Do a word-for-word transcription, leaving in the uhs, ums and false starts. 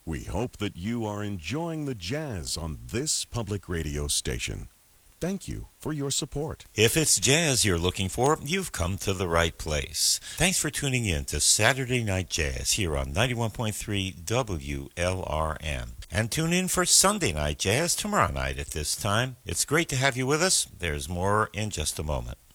We hope that you are enjoying the jazz on this public radio station. Thank you for your support. If it's jazz you're looking for, you've come to the right place. Thanks for tuning in to Saturday Night Jazz here on ninety-one point three W L R M. And tune in for Sunday Night Jazz tomorrow night at this time. It's great to have you with us. There's more in just a moment.